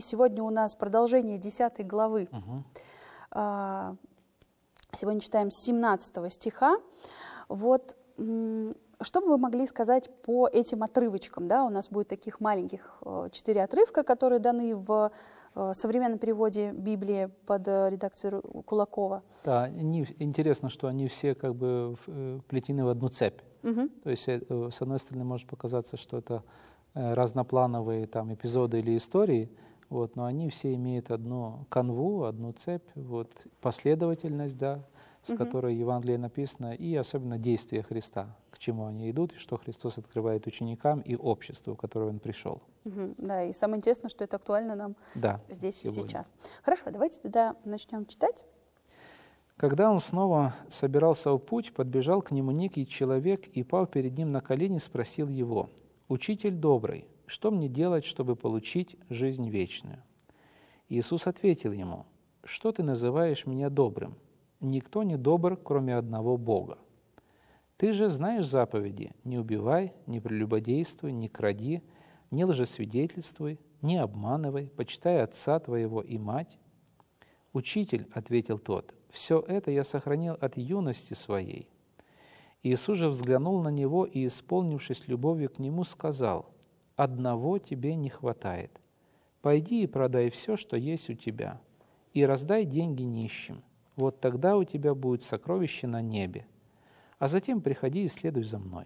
сегодня у нас продолжение 10 главы. Мгм. Сегодня читаем с 17 стиха. Вот, что бы вы могли сказать по этим отрывочкам? Да? У нас будет таких маленьких 4 отрывка, которые даны в современном переводе Библии под редакцией Кулакова. Да, интересно, что они все как бы вплетены в одну цепь. Мгм. То есть, с одной стороны, может показаться, что это разноплановые там эпизоды или истории, вот, но они все имеют одну канву, одну цепь, вот, последовательность, да, с которой Евангелие написано, и особенно действия Христа, к чему они идут, и что Христос открывает ученикам и обществу, в которое Он пришел. Да, и самое интересное, что это актуально нам Да, здесь и сегодня. сейчас. Хорошо, давайте тогда начнем читать. Когда он снова собирался в путь, подбежал к нему некий человек и, пав перед ним на колени, спросил его: «Учитель добрый, что мне делать, чтобы получить жизнь вечную?» Иисус ответил ему: «Что ты называешь меня добрым? Никто не добр, кроме одного Бога. Ты же знаешь заповеди: не убивай, не прелюбодействуй, не кради, не лжесвидетельствуй, не обманывай, почитай отца твоего и мать». «Учитель, — ответил тот, — все это я сохранил от юности своей». Иисус же взглянул на него и, исполнившись любовью к нему, сказал: «Одного тебе не хватает. Пойди и продай все, что есть у тебя, и раздай деньги нищим. Вот тогда у тебя будет сокровище на небе. А затем приходи и следуй за мной».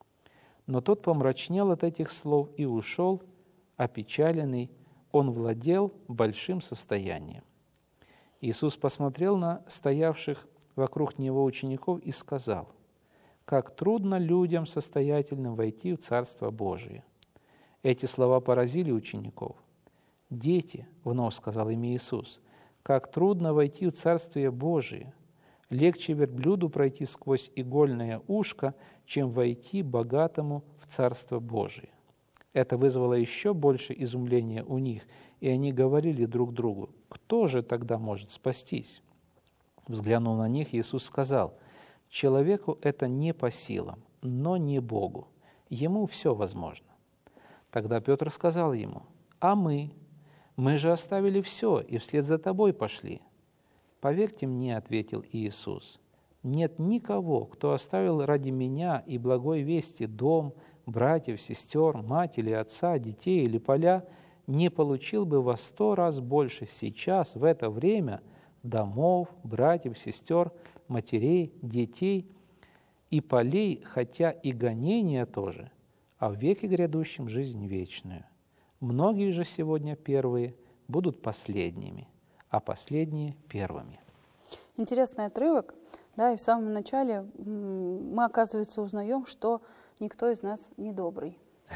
Но тот помрачнел от этих слов и ушел, опечаленный, он владел большим состоянием. Иисус посмотрел на стоявших вокруг Него учеников и сказал: «Как трудно людям состоятельным войти в Царство Божие». Эти слова поразили учеников. «Дети, — вновь сказал им Иисус, — как трудно войти в Царствие Божие. Легче верблюду пройти сквозь игольное ушко, чем войти богатому в Царство Божие». Это вызвало еще больше изумления у них, и они говорили друг другу: «Кто же тогда может спастись?» Взглянув на них, Иисус сказал: «Человеку это не по силам, но не Богу. Ему все возможно». Тогда Петр сказал ему: «А мы? Мы же оставили все и вслед за тобой пошли». «Поверьте мне, — ответил Иисус, — нет никого, кто оставил ради меня и благой вести дом, братьев, сестер, мать или отца, детей или поля, не получил бы во 100 раз больше сейчас, в это время, домов, братьев, сестер, матерей, детей и полей, хотя и гонения тоже, а в веке грядущем жизнь вечную. Многие же сегодня первые будут последними, а последние первыми». Интересный отрывок, да, и в самом начале мы, оказывается, узнаем, что никто из нас не добрый.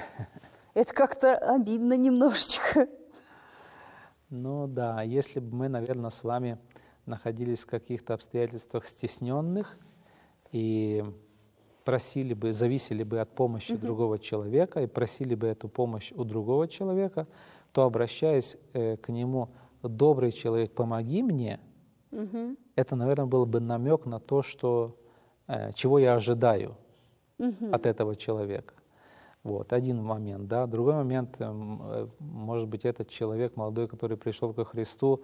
Это как-то обидно немножечко. Ну да, если бы мы, наверное, с вами находились в каких-то обстоятельствах стесненных и просили бы, зависели бы от помощи другого человека и просили бы эту помощь у другого человека, то, обращаясь к нему: «Добрый человек, помоги мне», это, наверное, был бы намек на то, что, чего я ожидаю от этого человека. Вот, один момент, да. Другой момент, может быть, этот человек молодой, который пришел ко Христу,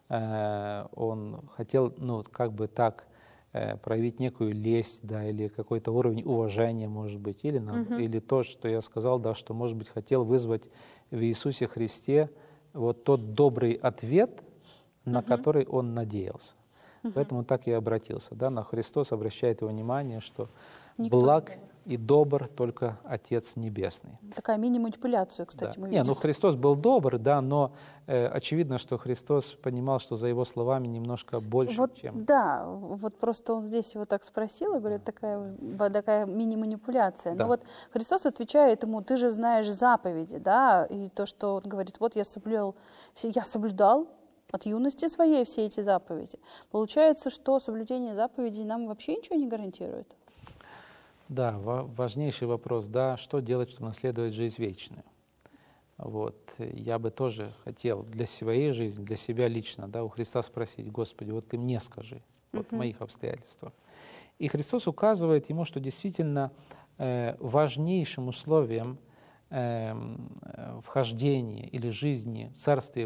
он хотел, ну, как бы так, проявить некую лесть, да, или какой-то уровень уважения, может быть, или, или то, что я сказал, да, что, может быть, хотел вызвать в Иисусе Христе вот тот добрый ответ, на который он надеялся. Поэтому так и обратился, да, на Христос обращает его внимание, что благ и добр только Отец Небесный. Такая мини-манипуляция, кстати, Да. мы видим. Ну Христос был добр, да, но очевидно, что Христос понимал, что за его словами немножко больше, Вот, чем... да, вот просто он здесь его так спросил, и говорит, такая мини-манипуляция. Да. Но вот Христос отвечает ему: «Ты же знаешь заповеди», да, и то, что он говорит: «Вот я соблюдал от юности своей все эти заповеди». Получается, что соблюдение заповедей нам вообще ничего не гарантирует? Да, важнейший вопрос, да, что делать, чтобы наследовать жизнь вечную. Вот, я бы тоже хотел для своей жизни, для себя лично, да, у Христа спросить: «Господи, вот ты мне скажи, вот в моих обстоятельствах». И Христос указывает ему, что действительно важнейшим условием вхождения или жизни в Царствие